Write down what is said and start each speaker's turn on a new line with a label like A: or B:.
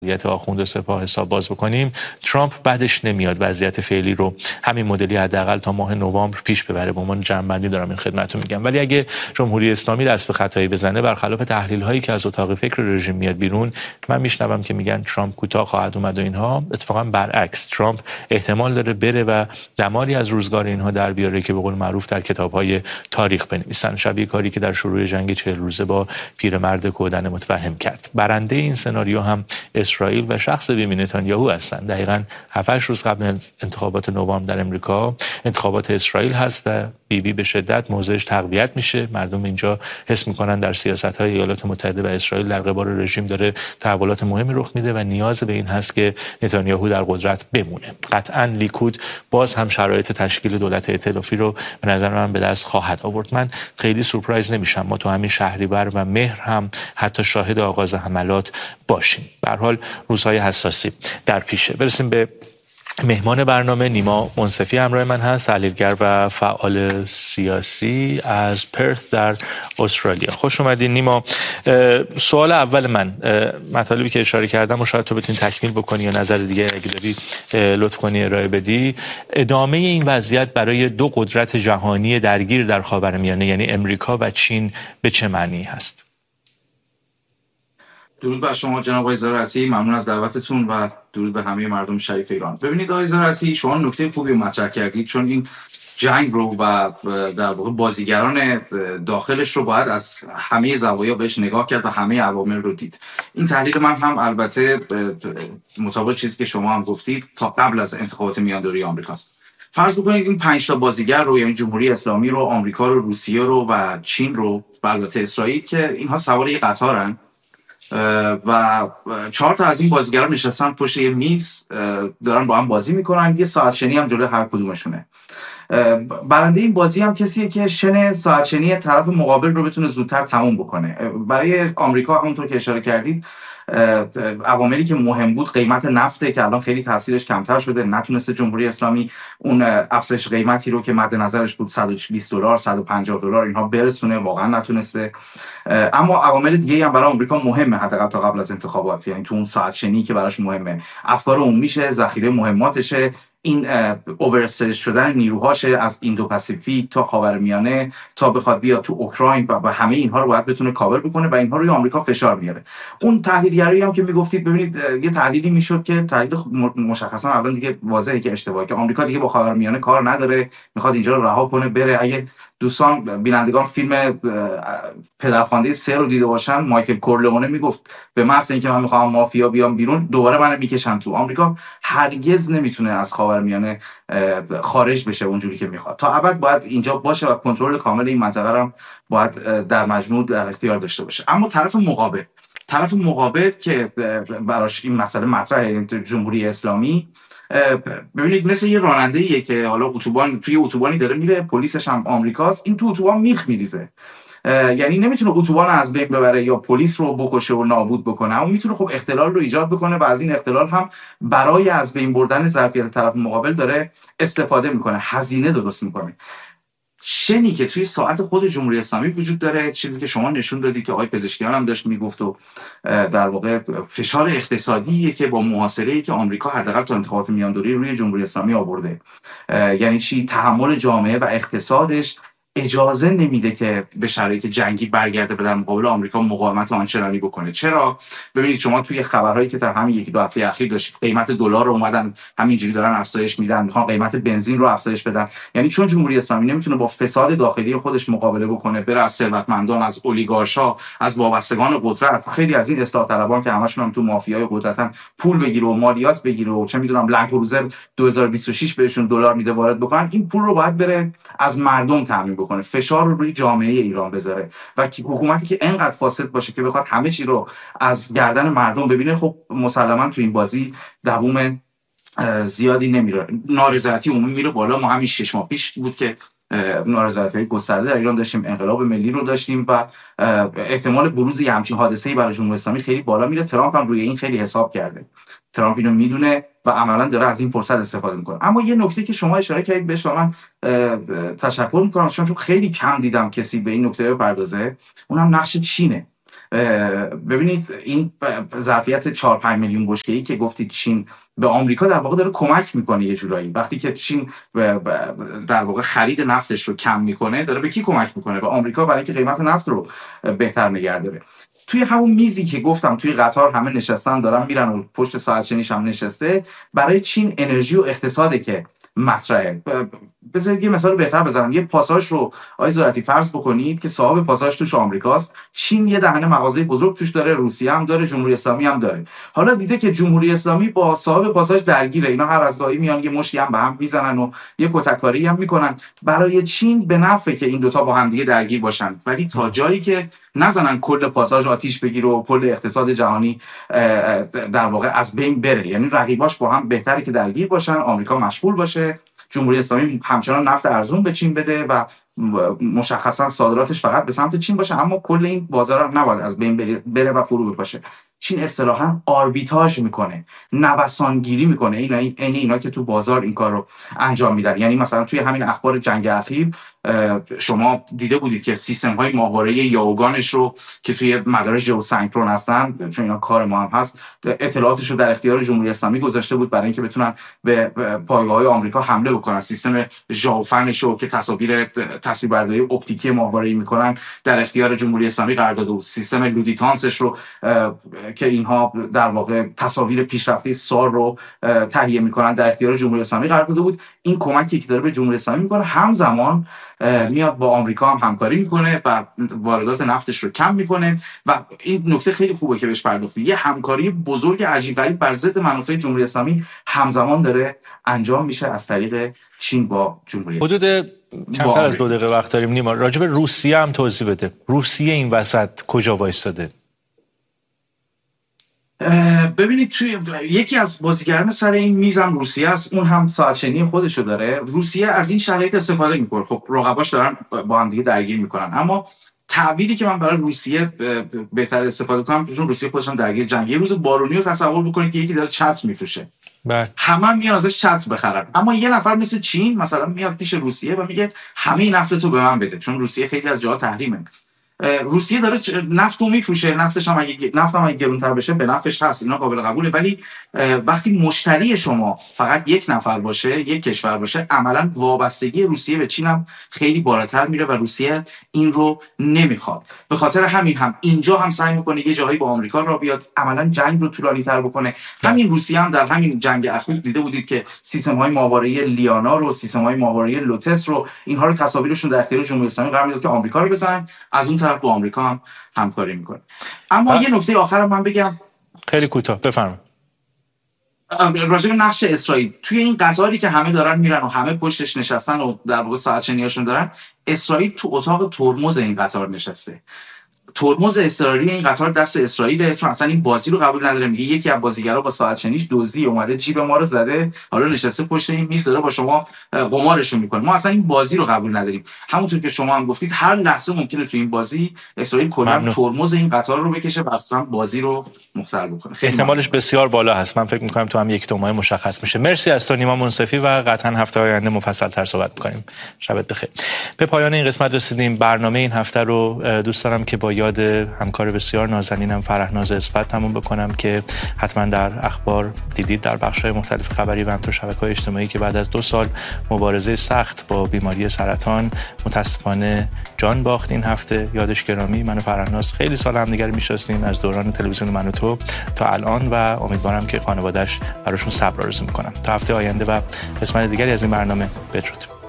A: وضعیت آخوند سپاه حساب باز بکنیم، ترامپ بعدش نمیاد وضعیت فعلی رو همین مدلی حداقل تا ماه نوامبر پیش ببره. به عنوان جمع‌بندی دارم این خدمتتون میگم. ولی اگه جمهوری اسلامی دست به خطایی بزنه، برخلاف تحلیل هایی که از اتاق فکر رژیم میاد بیرون، من میشنوم که میگن ترامپ کوتاه خواهد اومد و اینها، اتفاقا برعکس، ترامپ احتمال داره بره و دماری از روزگار اینها در بیاره که به قول معروف در کتاب‌های تاریخ بنویسن، شبیه کاری که در شروع جنگ 40 روزه با پیرمرد کودن متفهم کرد. برنده این سناریو هم اسرائیل و شخص بیبی نتانیاهو هستند. دقیقاً 7 روز قبل از انتخابات نوامبر در امریکا انتخابات اسرائیل هست و بیبی به شدت موضعش تقویت میشه. مردم اینجا حس میکنن در سیاست‌های ایالات متحده و اسرائیل در قبال رژیم داره تحولات مهمی رخ میده و نیاز به این هست که نتانیاهو در قدرت بمونه. قطعاً لیکود باز هم شرایط تشکیل دولت ائتلافی رو به نظر من به دست خواهد آورد. من خیلی سورپرایز نمیشم ما تو همین شهریور و مهر هم حتی شاهد آغاز حملات باشیم. به هر حال روزهای حساسی در پیشه. برسیم به مهمان برنامه. نیما منصفی همراه من هست، تحلیلگر و فعال سیاسی از پرث در استرالیا. خوش اومدین نیما. سوال اول من، مطالبی که اشاره کردم و شاید تو بتونی تکمیل بکنی یا نظر دیگه اگه داری لطف کنی ارائه بدی. ادامه این وضعیت برای دو قدرت جهانی درگیر در خاورمیانه یعنی امریکا و چین به چه معنی هست؟
B: درود بر شما جناب آقای زراعتی، ممنون از دعوتتون و درود به همه مردم شریف ایران. ببینید آقای زراعتی، شما نکته خوبی مطرح کردید، چون این جنگ رو و در واقع بازیگران داخلش رو باید از همه زوایا بهش نگاه کرد و همه عوامل رو دید. این تحلیل من هم البته مطابق چیزی که شما هم گفتید تا قبل از انتخابات میاندوری آمریکاست. فرض بکنید این 5 تا بازیگر رو، یعنی جمهوری اسلامی رو، آمریکا رو، روسیه رو و چین رو و البته اسرائیل، که اینها سوار یک قطارن و 4 تا از این بازیگران نشستن پشت یه میز دارن با هم بازی میکنن. یه ساعت شنی هم جلوی هر کدومشونه. برنده این بازی هم کسیه که شن ساعت شنی طرف مقابل رو بتونه زودتر تموم بکنه. برای آمریکا همونطور که اشاره کردید عواملی که مهم بود قیمت نفته که الان خیلی تاثیرش کمتر شده. نتونسته جمهوری اسلامی اون افزایش قیمتی رو که مد نظرش بود $120 $150 اینها برسونه، واقعا نتونسته. اما عوامل دیگه هم برای آمریکا مهمه، حداقل تا قبل از انتخابات، یعنی تو اون ساعت شنی که براش مهمه، افکار عمومیشه، ذخیره مهماتشه، این اوورستریج شدن نیروهاشه از ایندو پاسیفیک تا خاورمیانه تا بخواد بیاد تو اوکراین و همه اینها رو باید بتونه کاور بکنه و اینها روی آمریکا فشار میاره. اون تحلیلگرایی هم که میگفتید، ببینید یه تحلیلی میشد که تحلیل مشخصا الان دیگه واضحه که اشتباهه، که آمریکا دیگه با خاورمیانه کار نداره، میخواد اینجا رو رها کنه بره. اگه دوستان بینندگان فیلم پدرخوانده 3 رو دیده باشن، مایکل کورلئونه میگفت به محض اینکه من میخوام مافیا بیام بیرون دوباره منو میکشن تو. آمریکا هرگز نمیتونه از خاورمیانه خارج بشه اونجوری که میخواد، تا ابد باید اینجا باشه و کنترل کامل این منطقه رو باید در مجموع در اختیار داشته باشه. اما طرف مقابل که براش این مسئله مطرحه، جمهوری اسلامی، ببینید مثل یه راننده‌ایه که حالا توی اتوبانی داره میره، پلیسش هم آمریکاست، این تو اتوبان میخ میریزه، یعنی نمیتونه اتوبان از بین ببره یا پلیس رو بکشه و نابود بکنه، اما میتونه خب اختلال رو ایجاد بکنه و از این اختلال هم برای از بین بردن ظرفیت طرف مقابل داره استفاده میکنه، هزینه درست میکنه. شنی که توی ساعت خود جمهوری اسلامی وجود داره، چیزی که شما نشون دادید که آقای پزشکیان هم داشت میگفت و در واقع فشار اقتصادیه که با محاصره‌ای که آمریکا حداقل تا انتخابات میاندوری روی جمهوری اسلامی آورده، یعنی چی؟ تحمل جامعه و اقتصادش اجازه نمیده که به شرایط جنگی برگرده به در مقابل آمریکا مقاومت آنچنانی بکنه. چرا؟ ببینید شما توی خبرهایی که در همین 1-2 هفته اخیر داشتید، قیمت دلار رو اومدن همینجوری دارن افزایش میدن، میخوان قیمت بنزین رو افزایش بدن. یعنی چون جمهوری اسلامی نمیتونه با فساد داخلی خودش مقابله بکنه، بره از ثروتمندان، از اولیگارشا، از وابستگان قدرت، خیلی از این اصلاح طلبان که همشون هم تو مافیای قدرتن، پول بگیره و مالیات بگیره و چه میدونم لندکروزر 2026 بهشون دلار میده وارد بکنن، این پول رو باید بره از مردم تامین بکنه، فشار رو روی جامعه ایران بذاره و حکومتی که انقدر فاسد باشه که بخواد همه چی رو از گردن مردم ببینه، خب مسلما تو این بازی دووم زیادی نمیره، نارضایتی عمومی میره بالا. ما همین 6 ماه پیش بود که نارضایتی گسترده در ایران داشتیم، انقلاب ملی رو داشتیم و احتمال بروز یه همچین حادثه‌ای برای جمهوری اسلامی خیلی بالا میره. ترامپ هم روی این خیلی حساب کرده، ترامپ اینو میدونه و عملا داره از این فرصت استفاده میکنه. اما یه نکته که شما اشاره کردید بهش و من تشکر میکنم، چون خیلی کم دیدم کسی به این نکته بپردازه، اونم نقش چینه. ببینید این ظرفیت 4-5 میلیون بشکه‌ای که گفتید چین به آمریکا در واقع داره کمک میکنه یه جورایی. وقتی که چین در واقع خرید نفتش رو کم میکنه، داره به کی کمک میکنه؟ به آمریکا، برای اینکه قیمت نفت رو بهتر نگه داره. توی همون میزی که گفتم توی قطار همه نشستن دارن میرن و پشت ساعت شنیش هم نشسته، برای چین انرژی و اقتصاده که مطرحه. بذارید یه مثال بهتر بزنم. یه پاساژ رو آقای زراعتی فرض بکنید که صاحب پاساژ توش آمریکاست، چین یه دهنه مغازه بزرگ توش داره، روسیه هم داره، جمهوری اسلامی هم داره. حالا دیده که جمهوری اسلامی با صاحب پاساژ درگیره، اینا هر از گاهی میان یه مشتی هم به هم میزنن و یه کتککاری هم میکنن. برای چین به نفعه که این دوتا با هم دیگه درگیر باشن، ولی تا جایی که نزنن کل پاساژ آتیش بگیره و کل اقتصاد جهانی در واقع از بین بره. یعنی رقیباش با هم بهتره که درگیر باشن، آمریکا مشغول باشه، جمهوری اسلامی همچنان نفت ارزون به چین بده و مشخصا صادراتش فقط به سمت چین باشه، اما کل این بازار نباید از بین بره و فرو بپاشه. چین اصطلاحاً آربیتراژ میکنه، نوسانگیری میکنه. اینا که تو بازار این کار رو انجام میدن. یعنی مثلا توی همین اخبار جنگ اخیر شما دیده بودید که سیستم های ماهواره یاوگانش رو که توی مدار ژئوسنکرون هستن، چون اینا کار ما هم هست، اطلاعاتش رو در اختیار جمهوری اسلامی گذاشته بود برای اینکه بتونن به پایگاه‌های آمریکا حمله بکنن. سیستم ژاوفنش رو که تصویربرداری اپتیکی ماهواره‌ای میکنن در اختیار جمهوری اسلامی قرار داده بود. سیستم لودیتانسش رو که اینها در واقع تصاویر پیشرفته سار رو تهیه میکنن در اختیار جمهوری اسلامی قرار داده بود. این کمکی که داره به جمهوری اسلامی میکنه، همزمان میاد با آمریکا هم همکاری میکنه و واردات نفتش رو کم میکنه. و این نکته خیلی خوبه که بهش پرداختید، یه همکاری بزرگ عجیب غریب بر ضد منافع جمهوری اسلامی همزمان داره انجام میشه از طریق چین با جمهوری اسلامی.
A: حدود کمتر از 2 دقیقه وقت داریم. نیما، راجع به روسیه هم توضیح بده. روسیه این وسط کجا وایستاده؟
B: ببینید توی یکی از بازیگران سر این میزم روسیه است، اون هم ساعتشنی خودشو داره. روسیه از این شرایط استفاده میکنه. خب رقباش دارن با هم دیگه درگیر میکنن، اما تعبیری که من برای روسیه بهتر استفاده کنم، چون روسیه خودش هم درگیر جنگی، روز بارونی رو تصور بکنید که یکی داره چتر میفروشه، همه میان ازش چتر بخرن، اما یه نفر مثل چین مثلا میاد پیش روسیه و میگه همه نفتتو به من بده، چون روسیه خیلی از جاها تحریمه. روسیه داره نفتو میفروشه، نفتش هم اگه گرونتر بشه به نفعش هست، اینا قابل قبوله. ولی وقتی مشتری شما فقط یک نفر باشه، یک کشور باشه، عملا وابستگی روسیه به چین هم خیلی بالاتر میره و روسیه این رو نمیخواد. به خاطر همین هم اینجا هم سعی میکنه یه جایی با آمریکا را بیاد، عملا جنگ رو طولانی تر بکنه. همین روسیه هم در همین جنگ اخیر دیده بودید که سیستم های ماهواره لیانا رو، سیستم های ماهواره لوتس رو، اینها رو تصاویرشون در اختیار جمهوری اسلامی قرار میداد که آمریکا رو بزنن، از اون طرف با آمریکا هم همکاری میکنه. اما یه نکته آخر من بگم
A: خیلی کوتاه، بفرمایید.
B: راجع به نقش اسرائیل توی این قطاری که همه دارن میرن و همه پشتش نشستن و در واقع ساعتشنیاشون دارن، اسرائیل تو اتاق ترمز این قطار نشسته. ترمز اضطراری این قطار دست اسرائیل، چون اصلا این بازی رو قبول نداره. میگه یکی از بازیگرا با ساعتشنیش دزدی اومده جیب ما رو زده، حالا نشسته پشت این میز داره با شما قمارشون میکنه. ما اصلا این بازی رو قبول نداریم. همونطور که شما هم گفتید هر لحظه ممکنه تو این بازی اسرائیل کلا ترمز این قطار رو بکشه و اصلا بازی رو مختل بکنه.
A: احتمالش بسیار بالا هست. من فکر میکنم تو هم 1-2 ماه مشخص میشه. مرسی از تو نیما منصفی و قطعا هفته آینده مفصل تر صحبت میکنیم. شبت بخیر. به پایان این قسمت رسیدیم. برنامه این هفته رو دوست دارم که با یاد همکار بسیار نازنینم فرهناز اثبات تموم بکنم که حتما در اخبار دیدید در بخش‌های مختلف خبری و همینطور شبکه‌های اجتماعی که بعد از 2 سال مبارزه سخت با بیماری سرطان متاسفانه جان باخت. این هفته یادش گرامی. من و فرهناز خیلی سال همدیگر رو می‌شناسیم از دوران تلویزیون من و تو تا الان و امیدوارم که خانواده‌اش براشون صبر آرزو می‌کنم. تا هفته آینده و قسمت دیگری از این برنامه بدرود.